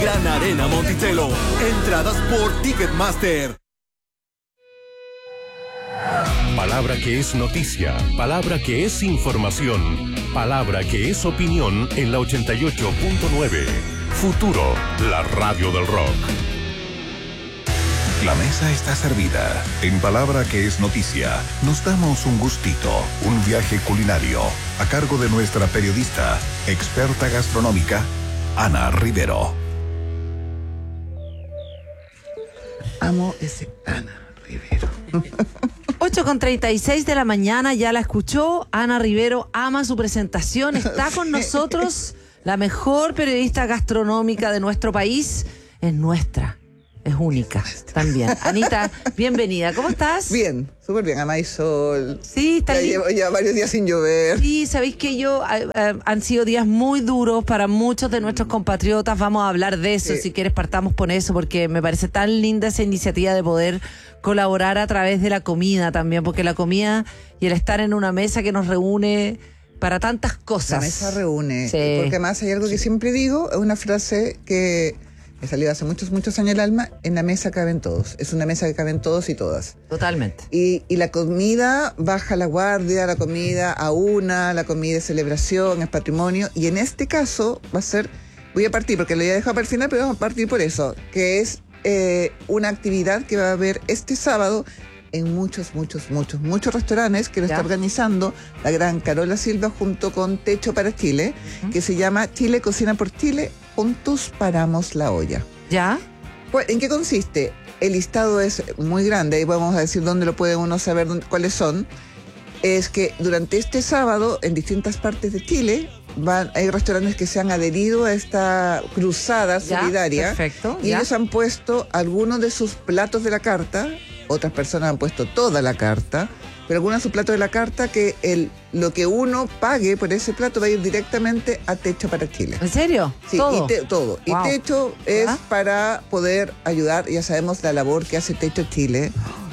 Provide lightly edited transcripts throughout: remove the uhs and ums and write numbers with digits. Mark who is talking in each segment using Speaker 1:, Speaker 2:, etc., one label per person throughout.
Speaker 1: Gran Arena Monticello. Entradas por Ticketmaster.
Speaker 2: Palabra que es noticia, palabra que es información, palabra que es opinión en la 88.9. Futuro, la radio del rock.
Speaker 3: La mesa está servida. En Palabra que es noticia, nos damos un gustito, un viaje culinario, a cargo de nuestra periodista, experta gastronómica, Ana Rivero.
Speaker 4: Amo ese Ana Rivero.
Speaker 5: 8:36 de la mañana, ya la escuchó. Ana Rivero ama su presentación. Está con nosotros la mejor periodista gastronómica de nuestro país. Es nuestra. Es única también. Anita, bienvenida. ¿Cómo estás?
Speaker 4: Bien, súper bien. Ama y sol.
Speaker 5: Sí, está bien.
Speaker 4: Llevo ya varios días sin llover.
Speaker 5: Sí, sabéis que han sido días muy duros para muchos de nuestros compatriotas. Vamos a hablar de eso. Si quieres, partamos con eso, porque me parece tan linda esa iniciativa de poder colaborar a través de la comida también, porque la comida y el estar en una mesa que nos reúne para tantas cosas.
Speaker 4: La mesa reúne.
Speaker 5: Sí.
Speaker 4: Porque además hay algo que siempre digo, es una frase que me salió hace muchos años el alma: en la mesa caben todos. Es una mesa que caben todos y todas.
Speaker 5: Totalmente.
Speaker 4: Y la comida baja la guardia, la comida aúna, la comida es celebración, es patrimonio. Y en este caso va a ser, voy a partir, porque lo había dejado para el final, pero vamos a partir por eso, que es una actividad que va a haber este sábado en muchos restaurantes que lo está organizando la gran Carola Silva junto con Techo para Chile, que se llama Chile Cocina por Chile, juntos paramos la olla.
Speaker 5: ¿Ya?
Speaker 4: Pues, ¿en qué consiste? El listado es muy grande, y vamos a decir dónde lo puede uno saber, cuáles son. Es que durante este sábado, en distintas partes de Chile, hay restaurantes que se han adherido a esta cruzada solidaria.
Speaker 5: Perfecto.
Speaker 4: Y ellos han puesto algunos de sus platos de la carta. Otras personas han puesto toda la carta, pero algunos de sus platos de la carta, que lo que uno pague por ese plato va a ir directamente a Techo para Chile.
Speaker 5: ¿En serio?
Speaker 4: Sí,
Speaker 5: todo.
Speaker 4: Todo.
Speaker 5: Wow.
Speaker 4: Y Techo es para poder ayudar. Ya sabemos la labor que hace Techo Chile.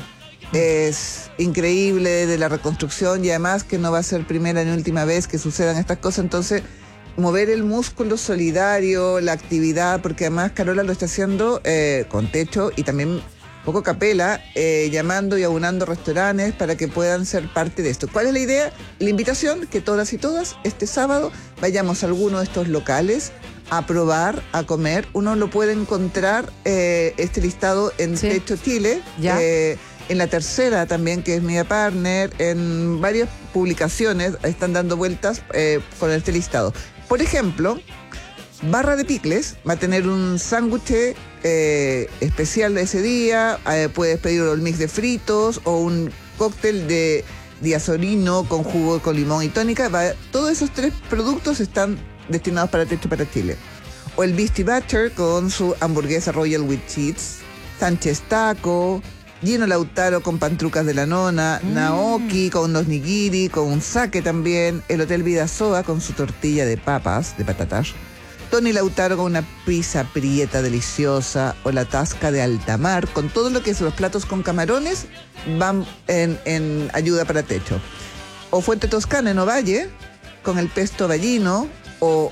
Speaker 4: Es increíble, de la reconstrucción, y además que no va a ser primera ni última vez que sucedan estas cosas. Entonces, mover el músculo solidario, la actividad, porque además Carola lo está haciendo con Techo y también poco capela, llamando y aunando restaurantes para que puedan ser parte de esto. ¿Cuál es la idea? La invitación, que todas y todas este sábado vayamos a alguno de estos locales a probar, a comer. Uno lo puede encontrar, este listado en Techo Chile, en La Tercera también, que es Media Partner, en varias publicaciones están dando vueltas con este listado. Por ejemplo, Barra de Picles va a tener un sándwich especial de ese día. Puedes pedir un mix de fritos o un cóctel de diazorino con jugo con limón y tónica. Todos esos tres productos están destinados para Techo para Chile. O el Beastie Butcher con su hamburguesa Royal with Cheese, Sánchez Taco, Gino Lautaro con pantrucas de la nona, Naoki con los nigiri, con un sake también, el Hotel Vidasoa con su tortilla de papas, de patatas, Tony Lautaro con una pizza prieta deliciosa, o la Tasca de Altamar, con todo lo que es los platos con camarones, van en ayuda para Techo. O Fuente Toscana en Ovalle, con el pesto vallino, o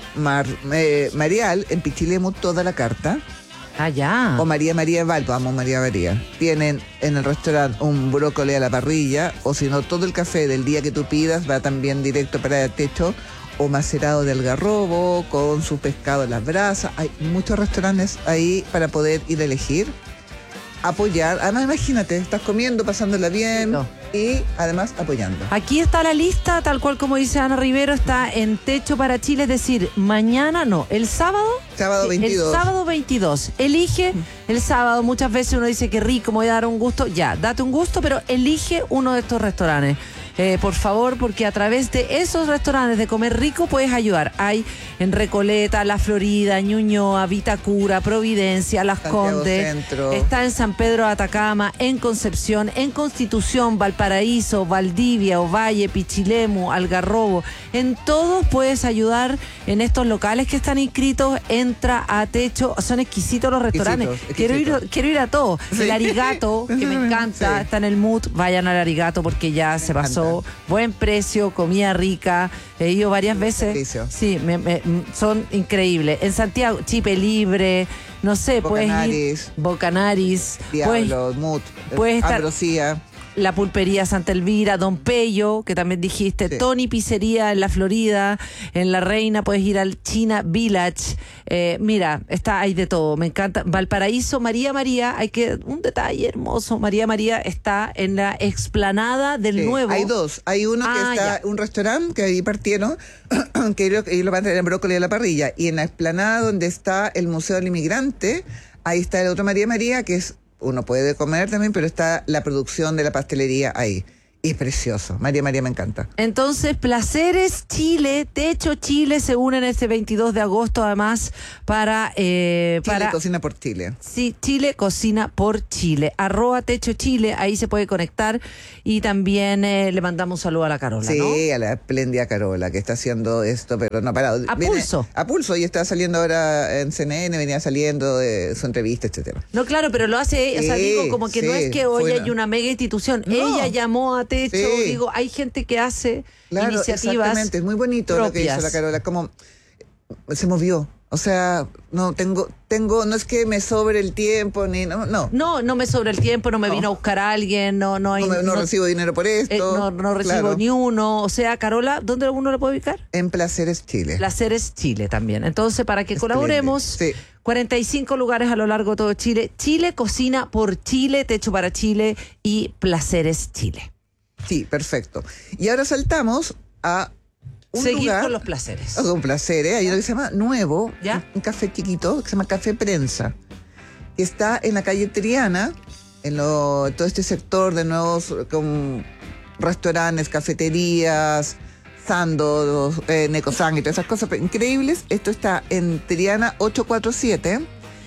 Speaker 4: Marial en Pichilemu, toda la carta.
Speaker 5: Ah, ya.
Speaker 4: O María Val, vamos, María. Tienen en el restaurante un brócoli a la parrilla, o si no, todo el café del día que tú pidas va también directo para Techo, o macerado de algarrobo con su pescado en las brasas. Hay muchos restaurantes ahí para poder ir a elegir, apoyar. Además, imagínate, estás comiendo, pasándola bien y además apoyando.
Speaker 5: Aquí está la lista, tal cual como dice Ana Rivero, está en Techo para Chile, es decir, mañana no, el sábado.
Speaker 4: Sábado 22.
Speaker 5: El sábado 22. Elige el sábado. Muchas veces uno dice que rico, me voy a dar un gusto. Ya, date un gusto, pero elige uno de estos restaurantes. Por favor, porque a través de esos restaurantes de comer rico puedes ayudar. Hay en Recoleta, La Florida, Ñuñoa, Vitacura, Providencia, Las Condes.
Speaker 4: Centro.
Speaker 5: Está en San Pedro de Atacama, en Concepción, en Constitución, Valparaíso, Valdivia, Ovalle, Pichilemu, Algarrobo. En todos puedes ayudar en estos locales que están inscritos. Entra a Techo. Son exquisitos los restaurantes.
Speaker 4: Exquisito.
Speaker 5: Quiero ir a todos.
Speaker 4: Sí.
Speaker 5: El Arigato, que me encanta,
Speaker 4: Sí.
Speaker 5: está en el mood. Vayan al Arigato porque ya se pasó. barato, buen precio, comida rica. He ido varias veces.
Speaker 4: servicio.
Speaker 5: Sí, son increíbles. En Santiago, Chipe Libre, no sé, puedes ir. Bocanaris.
Speaker 4: Diablo, Mut,
Speaker 5: puedes estar-
Speaker 4: Ambrosía.
Speaker 5: La Pulpería Santa Elvira, Don Pello, que también dijiste,
Speaker 4: Sí.
Speaker 5: Tony Pizzería en la Florida, en La Reina puedes ir al China Village. Mira, hay de todo, me encanta. Valparaíso, María, un detalle hermoso, María está en la explanada del
Speaker 4: Sí,
Speaker 5: nuevo.
Speaker 4: hay dos. Hay uno que está, un restaurante que ahí partieron, que ellos lo van a tener en brócoli a la parrilla. Y en la explanada donde está el Museo del Inmigrante, ahí está el otro María, que es, uno puede comer también, pero está la producción de la pastelería ahí. Y es precioso. María me encanta.
Speaker 5: Entonces, Placeres Chile, Techo Chile se unen este 22 de agosto además para...
Speaker 4: Chile
Speaker 5: para
Speaker 4: cocina por Chile.
Speaker 5: Sí, Chile cocina por Chile. @Techo Chile, ahí se puede conectar. Y también le mandamos un saludo a la Carola,
Speaker 4: Sí,
Speaker 5: ¿no?
Speaker 4: a la espléndida Carola, que está haciendo esto, pero no ha parado.
Speaker 5: A pulso.
Speaker 4: A pulso, y está saliendo ahora en CNN, venía saliendo de su entrevista, etcétera.
Speaker 5: No, claro, pero lo hace ella. O sea,
Speaker 4: Sí,
Speaker 5: digo, como que no
Speaker 4: sí,
Speaker 5: es que hoy
Speaker 4: fue
Speaker 5: hay una mega institución.
Speaker 4: No.
Speaker 5: Ella llamó a Techo.
Speaker 4: Sí.
Speaker 5: Digo, hay gente que hace
Speaker 4: Claro,
Speaker 5: iniciativas
Speaker 4: exactamente, es muy bonito lo que hizo
Speaker 5: propias.
Speaker 4: la Carola, como se movió. O sea, no tengo, no es que me sobre el tiempo, ni no.
Speaker 5: No me sobra el tiempo, no me vino a buscar a alguien, no
Speaker 4: recibo dinero por esto.
Speaker 5: no recibo
Speaker 4: Claro.
Speaker 5: ni uno. O sea, Carola, ¿dónde uno lo puede ubicar?
Speaker 4: En Placeres Chile.
Speaker 5: Placeres Chile también. Entonces, para que colaboremos,
Speaker 4: Sí.
Speaker 5: 45 lugares a lo largo de todo Chile. Chile cocina por Chile, Techo para Chile y Placeres Chile.
Speaker 4: Sí, perfecto. Y ahora saltamos a un
Speaker 5: Seguir
Speaker 4: lugar.
Speaker 5: con los placeres.
Speaker 4: Con placeres. Hay uno que se llama Nuevo,
Speaker 5: ¿Ya?
Speaker 4: un café chiquito que se llama Café Prensa, que está en la calle Triana, en todo este sector de nuevos con restaurantes, cafeterías, Sando, Necosang y todas esas cosas increíbles. Esto está en Triana 847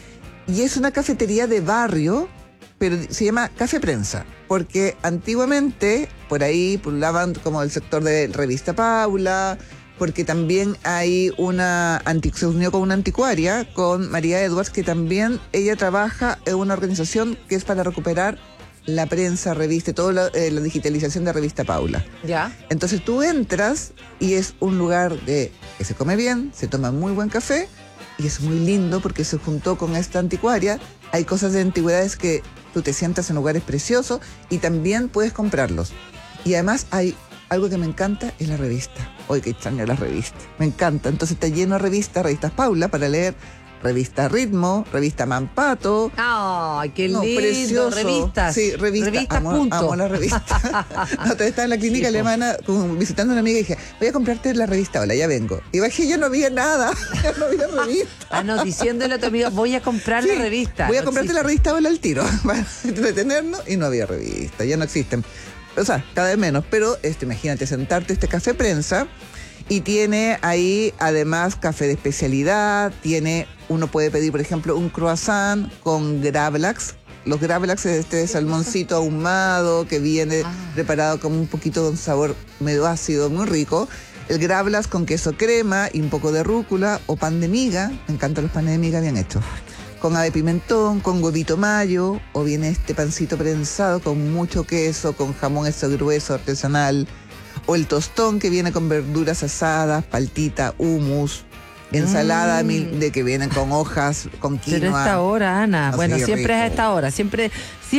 Speaker 4: y es una cafetería de barrio, pero se llama Café Prensa, porque antiguamente por ahí pulaban como el sector de Revista Paula, porque también hay se unió con una anticuaria, con María Edwards, que también ella trabaja en una organización que es para recuperar la prensa, revista, toda la digitalización de Revista Paula.
Speaker 5: ¿Ya?
Speaker 4: Entonces tú entras y es un lugar que se come bien, se toma muy buen café y es muy lindo porque se juntó con esta anticuaria. Hay cosas de antigüedades que tú te sientas en lugares preciosos y también puedes comprarlos. Y además hay algo que me encanta, es la revista. Hoy que extraño las revistas. Me encanta. Entonces está lleno de revistas Paula para leer, revista Ritmo, revista Mampato.
Speaker 5: ¡Ay, qué lindo!
Speaker 4: Precioso.
Speaker 5: Revistas.
Speaker 4: Sí, revistas.
Speaker 5: Punto.
Speaker 4: Amo la revista. Estaba en la clínica
Speaker 5: Sí, po.
Speaker 4: alemana visitando a una amiga y dije, voy a comprarte la revista, hola, ya vengo. Y bajé, ya no había nada, ya no había revista.
Speaker 5: No, diciéndole a tu amigo, voy a comprar la
Speaker 4: Sí,
Speaker 5: revista.
Speaker 4: voy a
Speaker 5: No
Speaker 4: comprarte
Speaker 5: existe.
Speaker 4: la revista hola al tiro, para entretenernos, y no había revista, ya no existen. O sea, cada vez menos, pero imagínate sentarte este café prensa y tiene ahí además café de especialidad, uno puede pedir, por ejemplo, un croissant con gravlax. Los gravlax es este salmoncito ahumado que viene preparado con un poquito de un sabor medio ácido, muy rico. El gravlax con queso crema y un poco de rúcula o pan de miga. Me encantan los panes de miga bien hechos. Con ave pimentón, con huevito mayo, o viene este pancito prensado con mucho queso, con jamón eso grueso artesanal, o el tostón que viene con verduras asadas, paltita, hummus, ensalada de que vienen con hojas, con quinoa.
Speaker 5: Pero a esta hora, Ana,
Speaker 4: Así
Speaker 5: bueno,
Speaker 4: de
Speaker 5: siempre es a
Speaker 4: rico.
Speaker 5: esta hora, siempre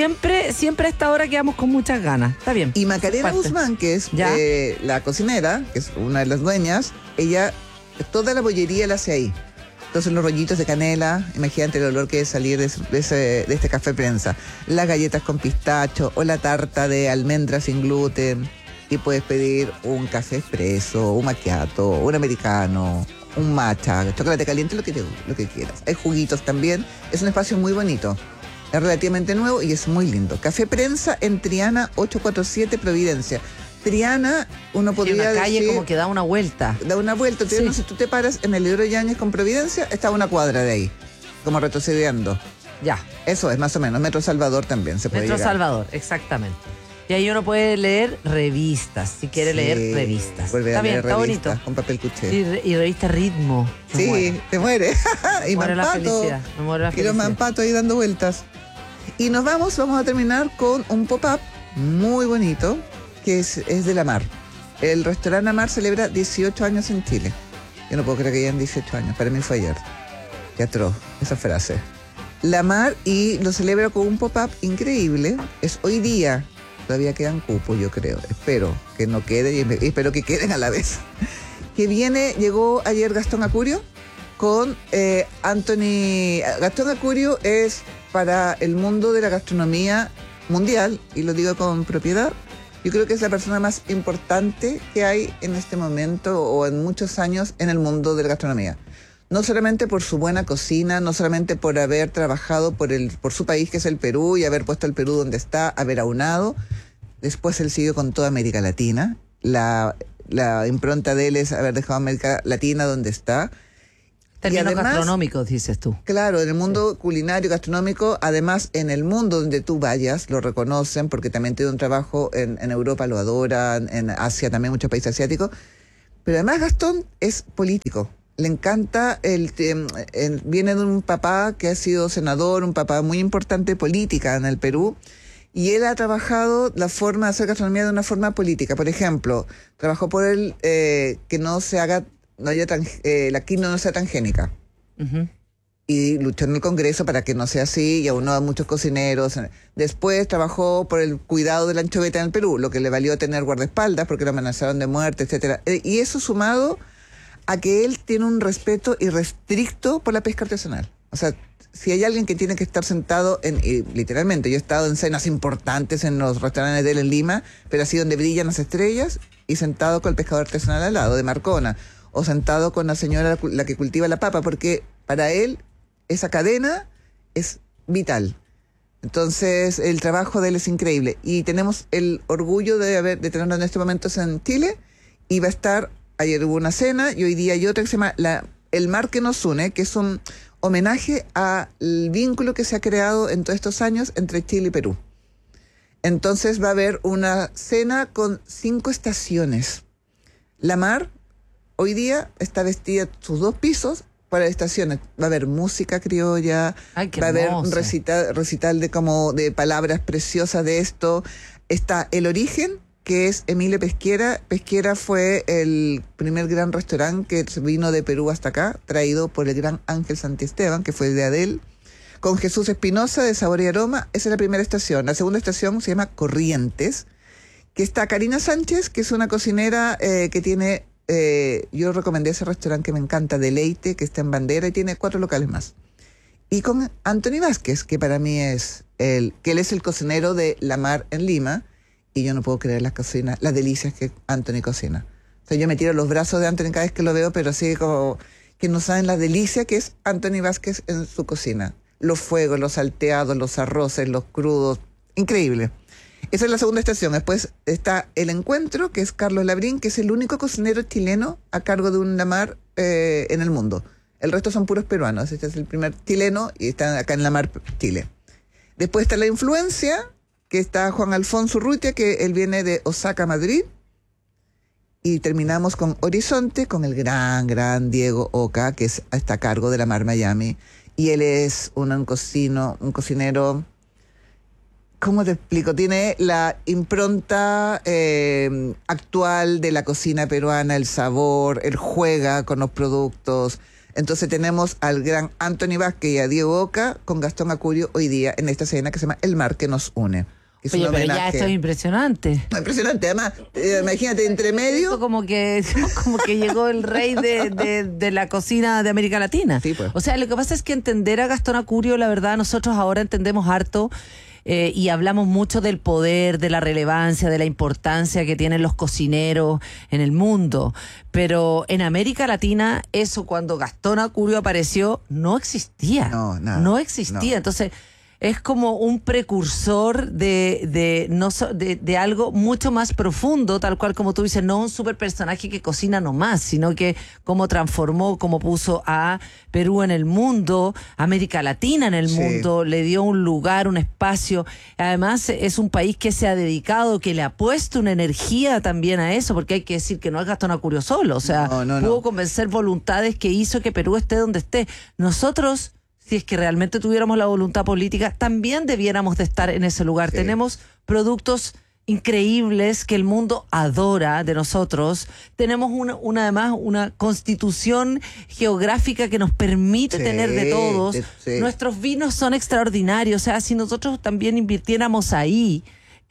Speaker 5: a esta hora quedamos con muchas ganas. Está bien.
Speaker 4: Y Macarena
Speaker 5: Parte.
Speaker 4: Guzmán, que es
Speaker 5: ¿Ya?
Speaker 4: la cocinera, que es una de las dueñas, ella toda la bollería la hace ahí. Entonces los rollitos de canela, imagínate el olor que debe salir de este café prensa. Las galletas con pistacho o la tarta de almendras sin gluten. Y puedes pedir un café expreso, un macchiato, un americano, un matcha, chocolate caliente, lo que quieras. Hay juguitos también. Es un espacio muy bonito. Es relativamente nuevo y es muy lindo. Café Prensa en Triana 847 Providencia. Triana, uno
Speaker 5: Sí,
Speaker 4: podría
Speaker 5: una calle
Speaker 4: decir,
Speaker 5: como que da una vuelta.
Speaker 4: da una vuelta. Triana,
Speaker 5: Sí.
Speaker 4: si tú te paras en el Leroy Yáñez con Providencia, está a una cuadra de ahí, como retrocediendo.
Speaker 5: Ya.
Speaker 4: Eso es, más o menos. Metro Salvador también se puede
Speaker 5: Metro
Speaker 4: llegar.
Speaker 5: Salvador, exactamente. Y ahí uno puede leer revistas, si quiere
Speaker 4: Sí,
Speaker 5: leer revistas.
Speaker 4: vuelve a
Speaker 5: Está bien,
Speaker 4: leer
Speaker 5: está
Speaker 4: revistas
Speaker 5: bonito.
Speaker 4: con papel cuché.
Speaker 5: Y revista Ritmo. Me
Speaker 4: Sí,
Speaker 5: muero.
Speaker 4: te muere. Y
Speaker 5: Me muero la
Speaker 4: Mampato.
Speaker 5: felicidad, me muero la
Speaker 4: Y los
Speaker 5: felicidad.
Speaker 4: Mampato ahí dando vueltas. Y vamos a terminar con un pop-up muy bonito que es de La Mar. El restaurante La Mar celebra 18 años en Chile. Yo no puedo creer que hayan 18 años, para mí fue ayer. Qué atroz esa frase. La Mar, y lo celebra con un pop-up increíble. Es hoy día, todavía quedan cupos, yo creo. Espero que no queden y espero que queden a la vez. Llegó ayer Gastón Acurio con Anthony. Gastón Acurio es para el mundo de la gastronomía mundial, y lo digo con propiedad. Yo creo que es la persona más importante que hay en este momento o en muchos años en el mundo de la gastronomía. No solamente por su buena cocina, no solamente por haber trabajado por su país, que es el Perú, y haber puesto el Perú donde está, haber aunado. Después él siguió con toda América Latina. La impronta de él es haber dejado América Latina donde está.
Speaker 5: Términos gastronómicos, dices tú.
Speaker 4: Claro, en el mundo culinario, gastronómico, además en el mundo donde tú vayas, lo reconocen, porque también tiene un trabajo en Europa, lo adoran, en Asia también, muchos países asiáticos. Pero además Gastón es político. Le encanta, viene de un papá que ha sido senador, un papá muy importante política en el Perú, y él ha trabajado la forma de hacer gastronomía de una forma política. Por ejemplo, trabajó por él que no se haga, la quinoa no sea transgénica. Uh-huh. Y luchó en el Congreso para que no sea así, y aunó a muchos cocineros. Después trabajó por el cuidado de la anchoveta en el Perú, lo que le valió tener guardaespaldas porque lo amenazaron de muerte, etcétera. Y eso sumado a que él tiene un respeto irrestricto por la pesca artesanal. O sea, si hay alguien que tiene que estar sentado literalmente, yo he estado en cenas importantes en los restaurantes de él en Lima, pero así donde brillan las estrellas, y sentado con el pescador artesanal al lado, de Marcona, o sentado con la señora, la que cultiva la papa, porque para él esa cadena es vital. Entonces, el trabajo de él es increíble. Y tenemos el orgullo de tenerlo en este momento en Chile, y va a estar. Ayer hubo una cena y hoy día hay otra que se llama El Mar que nos une, que es un homenaje al vínculo que se ha creado en todos estos años entre Chile y Perú. Entonces va a haber una cena con 5 estaciones. La Mar hoy día está vestida sus 2 pisos para estaciones. Va a haber música criolla, va a haber un recital de palabras preciosas de esto. Está El Origen, que es Emilio Pesquera. Pesquera fue el primer gran restaurante que vino de Perú hasta acá, traído por el gran Ángel Santiesteban, que fue idea de él, con Jesús Espinosa de Sabor y Aroma. Esa es la primera estación. La segunda estación se llama Corrientes, que está Karina Sánchez, que es una cocinera que tiene, yo recomendé ese restaurante que me encanta, Deleite, que está en Bandera, y tiene 4 locales más. Y con Anthony Vázquez, que para mí es que él es el cocinero de La Mar en Lima. Y yo no puedo creer las delicias que Anthony cocina. O sea, yo me tiro los brazos de Anthony cada vez que lo veo, pero así como que no saben la delicia que es Anthony Vázquez en su cocina. Los fuegos, los salteados, los arroces, los crudos. Increíble. Esa es la segunda estación. Después está El Encuentro, que es Carlos Labrín, que es el único cocinero chileno a cargo de un La Mar en el mundo. El resto son puros peruanos. Este es el primer chileno y está acá en La Mar, Chile. Después está La Influencia, que está Juan Alfonso Urrutia, que él viene de Osaka, Madrid. Y terminamos con Horizonte, con el gran Diego Oca, que está a cargo de La Mar Miami. Y él es un cocinero, ¿cómo te explico? Tiene la impronta actual de la cocina peruana, el sabor, él juega con los productos. Entonces tenemos al gran Anthony Vázquez y a Diego Oca con Gastón Acurio hoy día en esta cena que se llama El Mar que nos une.
Speaker 5: Oye, pero ya esto es impresionante.
Speaker 4: Impresionante, además, imagínate, entre medio.
Speaker 5: Como que llegó el rey de la cocina de América Latina.
Speaker 4: Sí, pues.
Speaker 5: O sea, lo que pasa es que entender a Gastón Acurio, la verdad, nosotros ahora entendemos harto y hablamos mucho del poder, de la relevancia, de la importancia que tienen los cocineros en el mundo. Pero en América Latina, eso cuando Gastón Acurio apareció, no existía.
Speaker 4: No, nada.
Speaker 5: No existía. No. Entonces, es como un precursor de algo mucho más profundo, tal cual como tú dices, no un super personaje que cocina nomás, sino que cómo transformó, cómo puso a Perú en el mundo, América Latina en el mundo, le dio un lugar, un espacio. Además, es un país que se ha dedicado, que le ha puesto una energía también a eso, porque hay que decir que no es Gastón Acurio solo, o sea, pudo convencer voluntades que hizo que Perú esté donde esté. Nosotros, si es que realmente tuviéramos la voluntad política, también debiéramos de estar en ese lugar. Sí. Tenemos productos increíbles que el mundo adora de nosotros. Tenemos además una constitución geográfica que nos permite tener de todos.
Speaker 4: Sí.
Speaker 5: Nuestros vinos son extraordinarios. O sea, si nosotros también invirtiéramos ahí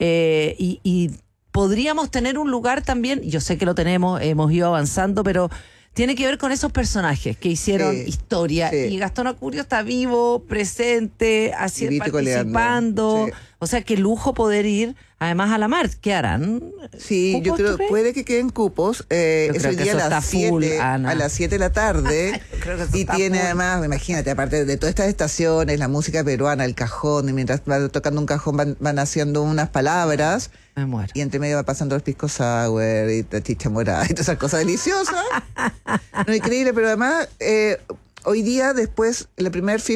Speaker 5: y podríamos tener un lugar también, yo sé que lo tenemos, hemos ido avanzando, pero tiene que ver con esos personajes que hicieron historia.
Speaker 4: Sí.
Speaker 5: Y Gastón Acurio está vivo, presente, participando.
Speaker 4: Sí.
Speaker 5: O sea, qué lujo poder ir además a la mar. ¿Qué harán?
Speaker 4: Sí, yo creo que puede que queden cupos. Es
Speaker 5: creo
Speaker 4: hoy
Speaker 5: que
Speaker 4: día
Speaker 5: eso
Speaker 4: a
Speaker 5: está
Speaker 4: las
Speaker 5: full,
Speaker 4: 7,
Speaker 5: Ana.
Speaker 4: a las 7 de la tarde.
Speaker 5: Yo creo que eso
Speaker 4: Y
Speaker 5: está
Speaker 4: tiene
Speaker 5: full.
Speaker 4: además, imagínate, aparte de todas estas estaciones, la música peruana, el cajón, y mientras va tocando un cajón van haciendo unas palabras.
Speaker 5: Me muero.
Speaker 4: Y entre medio va pasando los pisco sour y la chicha morada y todas esas cosas deliciosas. No, increíble, pero además, hoy día, después, los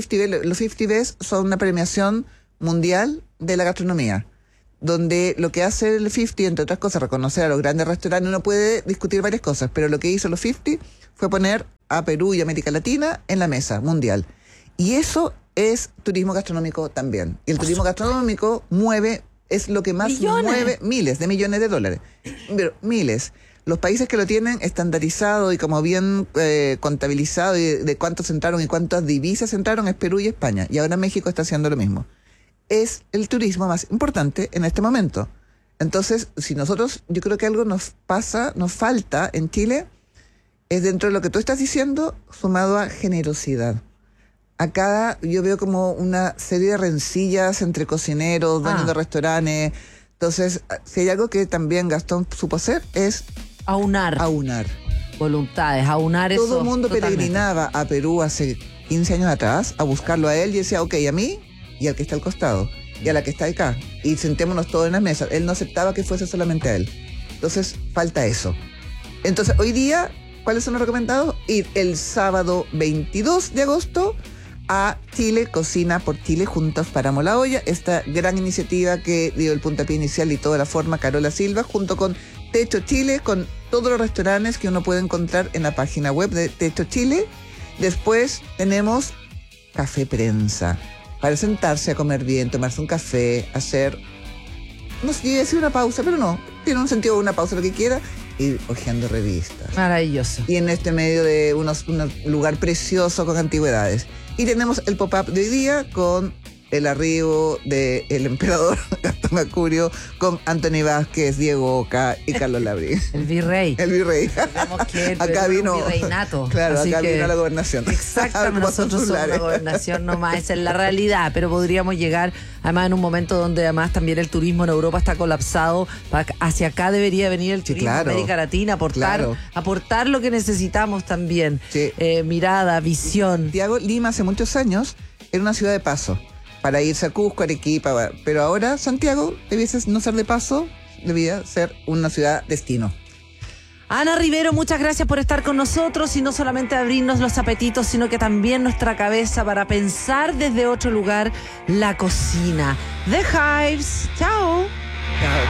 Speaker 4: 50 Best son una premiación mundial de la gastronomía, donde lo que hace el 50, entre otras cosas, reconocer a los grandes restaurantes. Uno puede discutir varias cosas, pero lo que hizo los 50 fue poner a Perú y América Latina en la mesa mundial. Y eso es turismo gastronómico también. Y el turismo gastronómico es lo que más mueve miles de millones de dólares. Pero miles. Los países que lo tienen estandarizado y como bien contabilizado y de cuántos entraron y cuántas divisas entraron es Perú y España. Y ahora México está haciendo lo mismo. Es el turismo más importante en este momento. Entonces, si nosotros, yo creo que algo nos falta en Chile, es dentro de lo que tú estás diciendo, sumado a generosidad. Acá yo veo como una serie de rencillas entre cocineros, dueños de restaurantes. Entonces, si hay algo que también Gastón supo hacer, es
Speaker 5: aunar voluntades, aunar eso.
Speaker 4: Todo el mundo
Speaker 5: totalmente.
Speaker 4: peregrinaba a Perú hace 15 años atrás a buscarlo a él y decía, ok, a mí y al que está al costado y a la que está acá. Y sentémonos todos en la mesa. Él no aceptaba que fuese solamente a él. Entonces, falta eso. Entonces, hoy día, ¿cuáles son los recomendados? Ir el sábado 22 de agosto a Chile, Cocina por Chile, Juntos Paramos la Olla, esta gran iniciativa que dio el puntapié inicial y toda la forma Carola Silva, junto con Techo Chile, con todos los restaurantes que uno puede encontrar en la página web de Techo Chile. Después tenemos Café Prensa, para sentarse a comer bien, tomarse un café, hacer, no sé, iba a decir una pausa, pero no, tiene un sentido una pausa, lo que quiera, ir hojeando revistas.
Speaker 5: Maravilloso.
Speaker 4: Y en este medio de un lugar precioso con antigüedades. Y tenemos el pop-up de hoy día con el arribo del emperador Gastón Acurio con Anthony Vázquez, Diego Oca y Carlos Labrín.
Speaker 5: El virrey.
Speaker 4: El virrey.
Speaker 5: Tenemos que
Speaker 4: Acá vino.
Speaker 5: un virreinato.
Speaker 4: Claro,
Speaker 5: Así
Speaker 4: acá
Speaker 5: que,
Speaker 4: vino la gobernación.
Speaker 5: Exactamente,
Speaker 4: Como
Speaker 5: nosotros somos
Speaker 4: consulares.
Speaker 5: una gobernación nomás, esa es la realidad, pero podríamos llegar, además en un momento donde además también el turismo en Europa está colapsado, hacia acá debería venir el turismo,
Speaker 4: claro.
Speaker 5: América Latina, aportar lo que necesitamos también,
Speaker 4: Sí.
Speaker 5: Mirada, visión.
Speaker 4: Santiago, Lima hace muchos años era una ciudad de paso para irse a Cusco, Arequipa, pero ahora Santiago debiese no ser de paso, debía ser una ciudad destino.
Speaker 5: Ana Rivero, muchas gracias por estar con nosotros y no solamente abrirnos los apetitos, sino que también nuestra cabeza para pensar desde otro lugar la cocina. The Hives, chao.